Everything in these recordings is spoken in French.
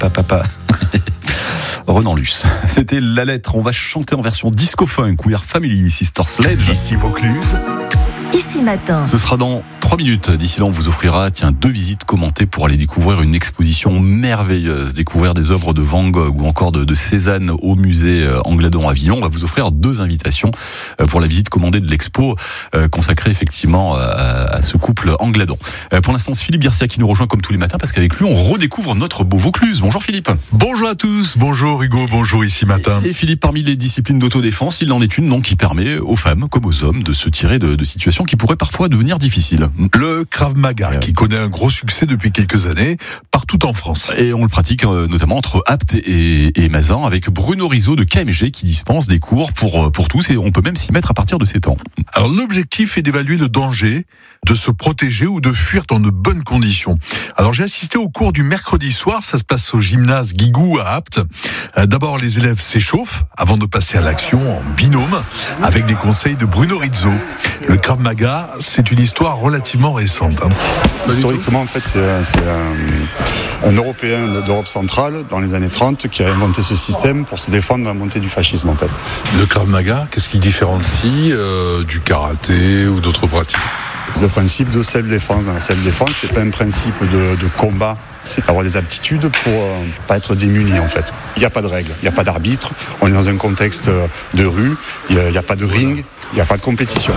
papa. Renan Luce. C'était La Lettre. On va chanter en version disco funk. We are family, Sister Sledge. Ici Vaucluse. Ici Matin. Ce sera dans 3 minutes. D'ici là, on vous offrira 2 visites commentées pour aller découvrir une exposition merveilleuse, découvrir des œuvres de Van Gogh ou encore de Cézanne au musée Angladon à Avignon. On va vous offrir 2 invitations pour la visite commandée de l'expo consacrée effectivement à ce couple Angladon. Pour l'instant, c'est Philippe Garcia qui nous rejoint comme tous les matins parce qu'avec lui, on redécouvre notre beau Vaucluse. Bonjour Philippe. Bonjour à tous, bonjour Hugo, bonjour Ici Matin. Et Philippe, parmi les disciplines d'autodéfense, il en est une donc qui permet aux femmes comme aux hommes de se tirer de situations qui pourraient parfois devenir difficiles. Le Krav Maga, qui connaît un gros succès depuis quelques années, partout en France. Et on le pratique notamment entre Apt et Mazan, avec Bruno Rizzo de KMG qui dispense des cours pour tous, et on peut même s'y mettre à partir de 7 ans. Alors l'objectif est d'évaluer le danger, de se protéger ou de fuir dans de bonnes conditions. Alors j'ai assisté au cours du mercredi soir, ça se passe au gymnase Guigou à Apt. D'abord les élèves s'échauffent avant de passer à l'action en binôme avec des conseils de Bruno Rizzo. Le Krav Maga, c'est une histoire relativement récente. Historiquement, en fait, c'est un Européen d'Europe centrale dans les années 30 qui a inventé ce système pour se défendre de la montée du fascisme, en fait. Le Krav Maga, qu'est-ce qui différencie du karaté ou d'autres pratiques ? Le principe de self-défense. Dans la self-défense, c'est pas un principe de combat. C'est avoir des aptitudes pour pas être démuni, en fait. Il n'y a pas de règles, il n'y a pas d'arbitre. On est dans un contexte de rue, il n'y a pas de ring, il n'y a pas de compétition.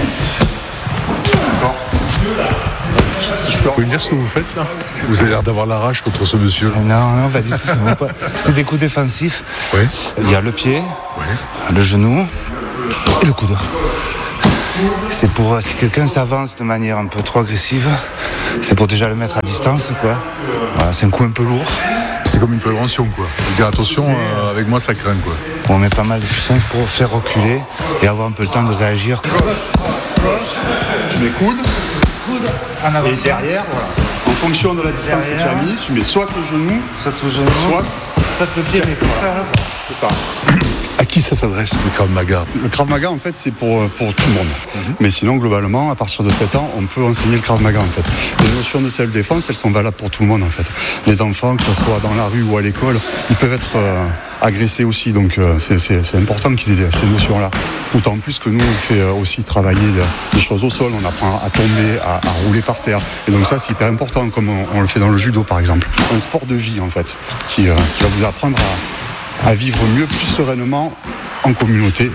Vous pouvez me dire ce que vous faites là ? Vous avez l'air d'avoir la rage contre ce monsieur. Non, pas du tout, c'est bon pas. C'est des coups défensifs. Oui. Il y a le pied, le genou et le coude. C'est pour, si quelqu'un s'avance de manière un peu trop agressive, c'est pour déjà le mettre à distance, quoi. Voilà, c'est un coup un peu lourd. C'est comme une prévention, quoi. Vous dire attention, avec moi ça craint, quoi. On met pas mal de puissance pour faire reculer et avoir un peu le temps de réagir. Tu mets coude en avant. Et derrière, voilà. En fonction de la distance que tu as mis, tu mets soit le genou, soit le pied, mais comme ça, là. C'est ça. À qui ça s'adresse, le Krav Maga ? Le Krav Maga, en fait, c'est pour tout le monde. Mais sinon, globalement, à partir de 7 ans, on peut enseigner le Krav Maga, en fait. Les notions de self-défense, elles sont valables pour tout le monde, en fait. Les enfants, que ce soit dans la rue ou à l'école, ils peuvent être agressés aussi. Donc, c'est important qu'ils aient ces notions-là. D'autant plus que nous, on fait aussi travailler des choses au sol. On apprend à tomber, à rouler par terre. Et donc ça, c'est hyper important, comme on le fait dans le judo, par exemple. Un sport de vie, en fait, qui va vous apprendre à vivre mieux, plus sereinement en communauté.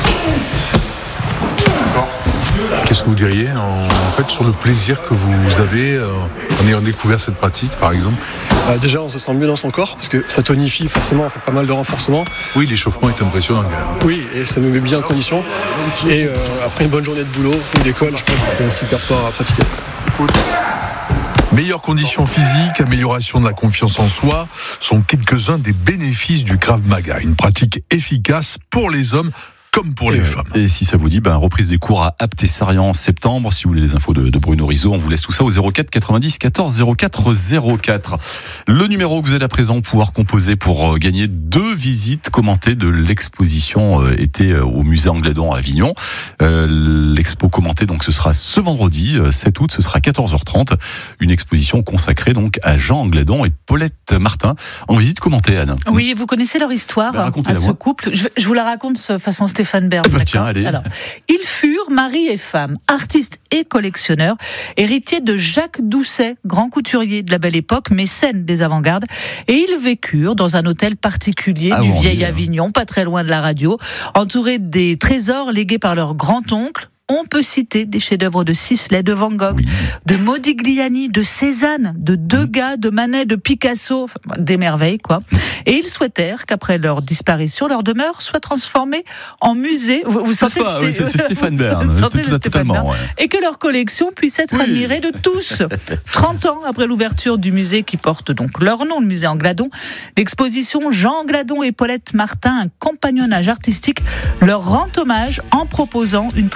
Qu'est-ce que vous diriez en fait sur le plaisir que vous avez en ayant découvert cette pratique, par exemple ? Déjà, on se sent mieux dans son corps parce que ça tonifie forcément, on fait pas mal de renforcement. Oui, l'échauffement est impressionnant. Oui, et ça nous met bien en condition. Et après une bonne journée de boulot ou d'école, je pense que c'est un super sport à pratiquer. Meilleures conditions physiques, amélioration de la confiance en soi sont quelques-uns des bénéfices du Krav Maga, une pratique efficace pour les hommes comme pour les femmes. Et si ça vous dit, reprise des cours à Apt et Sarian en septembre. Si vous voulez les infos de Bruno Rizzo, on vous laisse tout ça au 04 90 14 04 04. Le numéro que vous allez à présent pouvoir composer pour gagner 2 visites commentées de l'exposition été au musée Angladon à Avignon. L'expo commentée, donc, ce sera ce vendredi 7 août, ce sera 14h30. Une exposition consacrée donc à Jean Angladon et Paulette Martin en visite commentée, Anne. Oui, vous connaissez leur histoire à ce couple. Je vous la raconte de façon Stéphane Bern. Tiens, allez. Alors, ils furent mari et femme, artistes et collectionneurs, héritiers de Jacques Doucet, grand couturier de la Belle Époque, mécène des avant-gardes, et ils vécurent dans un hôtel particulier du vieil Avignon, pas très loin de la radio, entourés des trésors légués par leur grand-oncle. On peut citer des chefs-d'œuvre de Sisley, de Van Gogh, de Modigliani, de Cézanne, de Degas, de Manet, de Picasso, des merveilles, quoi. Et ils souhaitèrent qu'après leur disparition, leur demeure soit transformée en musée. Vous sentez c'est Stéphane Bern, totalement. Et que leur collection puisse être admirée de tous. 30 ans après l'ouverture du musée qui porte donc leur nom, le musée Angladon, l'exposition Jean Angladon et Paulette Martin, un compagnonnage artistique, leur rend hommage en proposant une traversée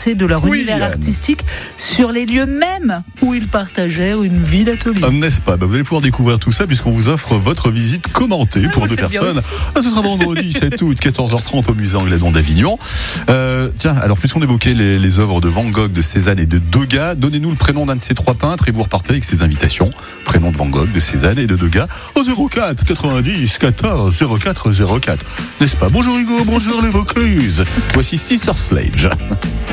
condensé de leur univers Yann. artistique sur les lieux mêmes où ils partageaient une vie d'atelier. N'est-ce pas? Vous allez pouvoir découvrir tout ça puisqu'on vous offre votre visite commentée pour 2 personnes. Ce sera vendredi 7 août, 14h30 au musée Anglais d'Avignon. Tiens, alors puisqu'on évoquait les œuvres de Van Gogh, de Cézanne et de Degas, donnez-nous le prénom d'un de ces 3 peintres et vous repartez avec ces invitations. Prénom de Van Gogh, de Cézanne et de Degas au 04 90 14 04 04. N'est-ce pas? Bonjour Hugo, bonjour les Vaucluse. Voici Sister Sledge.